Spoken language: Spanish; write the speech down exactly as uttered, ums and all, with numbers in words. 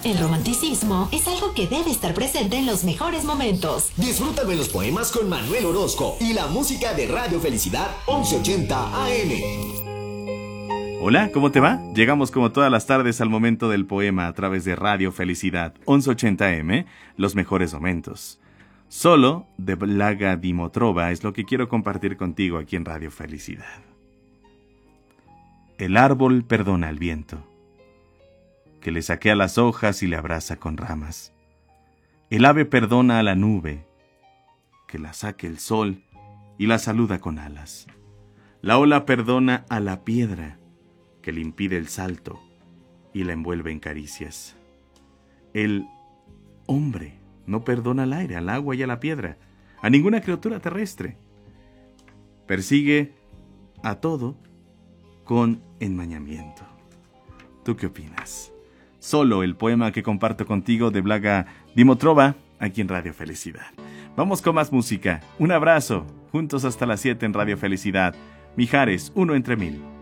El romanticismo es algo que debe estar presente en los mejores momentos. Disfruta de los poemas con Manuel Orozco y la música de Radio Felicidad once ochenta A M. Hola, ¿cómo te va? Llegamos como todas las tardes al momento del poema a través de Radio Felicidad once ochenta A M, los mejores momentos. Solo de Blaga Dimotrova es lo que quiero compartir contigo aquí en Radio Felicidad. El árbol perdona al viento, que le saquea las hojas y le abraza con ramas. El ave perdona a la nube, que la saque el sol y la saluda con alas. La ola perdona a la piedra, que le impide el salto y la envuelve en caricias. El hombre no perdona al aire, al agua y a la piedra, a ninguna criatura terrestre. Persigue a todo con enmañamiento. ¿Tú qué opinas? Solo el poema que comparto contigo de Blaga Dimotrova, aquí en Radio Felicidad. Vamos con más música. Un abrazo. Juntos hasta las siete en Radio Felicidad. Mijares, uno entre mil.